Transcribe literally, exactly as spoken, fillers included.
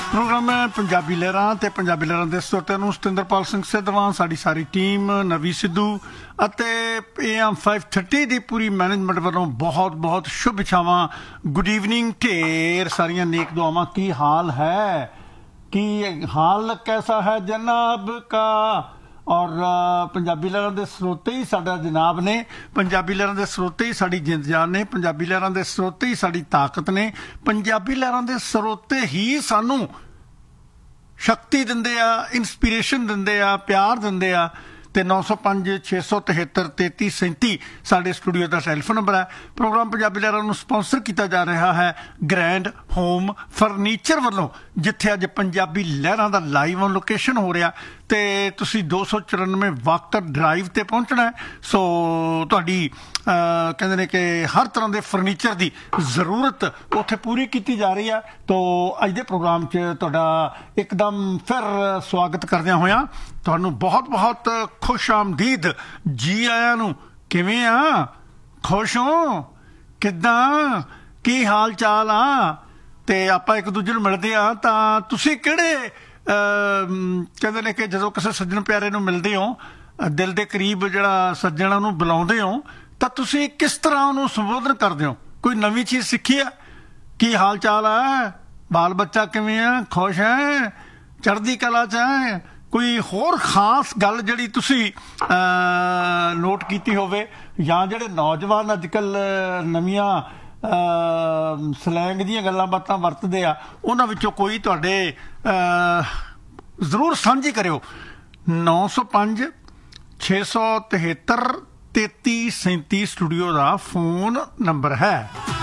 Programme है पंजाबी लहरां ते पंजाबी लहरां दे श्रोतिਆਂ ਨੂੰ ਸਤਿੰਦਰਪਾਲ ਸਿੰਘ ਸਿੱਧਵਾਂ ਸਾਡੀ ਸਾਰੀ ਟੀਮ ਨਵੀ ਸਿੱਧੂ ਅਤੇ am five thirty the Puri management ਵੱਲੋਂ ਬਹੁਤ ਬਹੁਤ ਸ਼ੁਭ ਇਛਾਵਾਂ। ਗੁੱਡ ਈਵਨਿੰਗ, ਢੇਰ ਸਾਰੀਆਂ नेक दुआवां। की हाल है, की हाल कैसा है जनाब का। और पंजाबी लहरां दे स्रोते ही साडा जनाब ने, पंजाबी लहरां दे स्रोते ही साडी जिंद जान ने, पंजाबी लहरां दे स्रोते ही साडी ताकत ने, पंजाबी लहरां दे स्रोते ही सानू शक्ति दिंदे आ, इंस्पीरेशन दिंदे आ, प्यार दिंदे आ। ਤੇ नौ सौ पाँच छे सौ तिहत्तर तैंतीस सैंती साढ़े स्टूडियो का टैलीफोन नंबर है। प्रोग्राम पंजाबी लहरां नूं स्पॉन्सर किया जा रहा है ग्रैंड होम फर्नीचर वालों, जिथे अज पंजाबी लहरां दा लाइव ऑन लोकेशन हो रहा। तो तुसी दो सौ चौरानवे वाकर ड्राइव ते पहुंचना है। सो तुहाडी कहते हैं कि हर तरह के फर्नीचर की जरूरत उत्थे पूरी की जा रही है। तो अज के प्रोग्राम च तुहाडा एकदम फिर स्वागत करदियां होया तुहानूं बहुत बहुत खुश आमदीद, जी आया नूं। किवें आ, खुश हो, किदां, की हाल चाल आ। ते आपां एक दूजे नूं मिलदे आ तां तुसीं किहड़े कहते हैं कि जदों किसी सज्जण प्यारे नूं मिलदे हो, दिल के करीब जिहड़ा सज्जण उहनूं बुलाउंदे हो, तां तुसीं किस तरह उहनूं संबोधन करदे हो। कोई नवीं चीज़ सीखी है, की हाल चाल है, बाल बच्चा किवें है, खुश है, चढ़दी कला च है, कोई होर खास गल जिहड़ी तुसीं नोट कीती होवे, जां जिहड़े नौजवान अजकल नवीआं सलैंग दीयां गल्लां बातां वरतदे आ, उन्हां विचों कोई तुहाडे जरूर साझी करियो। नौ सौ पाँच छे सौ तिहत्तर तेती सैंती स्टूडियो का फोन नंबर है।